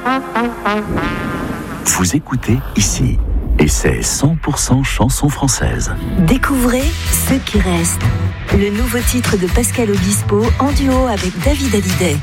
Vous écoutez ici, et c'est 100% chanson française. Découvrez Ce qui reste, le nouveau titre de Pascal Obispo en duo avec David Hallyday.